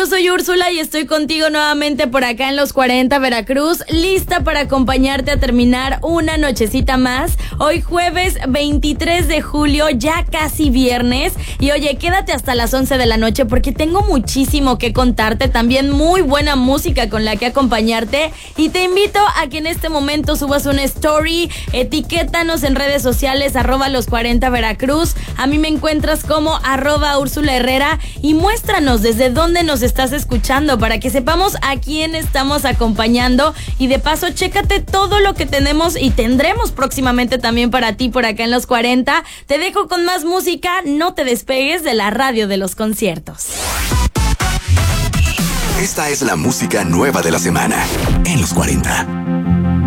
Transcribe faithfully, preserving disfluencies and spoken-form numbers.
yo soy Úrsula y estoy contigo nuevamente por acá en Los cuarenta Veracruz, lista para acompañarte a terminar una nochecita más. Hoy jueves veintitrés de julio, ya casi viernes. Y oye, quédate hasta las once de la noche porque tengo muchísimo que contarte, también muy buena música con la que acompañarte. Y te invito a que en este momento subas una story, etiquétanos en redes sociales, arroba Los cuarenta Veracruz. A mí me encuentras como arroba Úrsula Herrera y muéstranos desde dónde nos estás escuchando para que sepamos a quién estamos acompañando. Y de paso, chécate todo lo que tenemos y tendremos próximamente también para ti por acá en Los cuarenta. Te dejo con más música, no te despegues de la radio de los conciertos. Esta es la música nueva de la semana en Los cuarenta.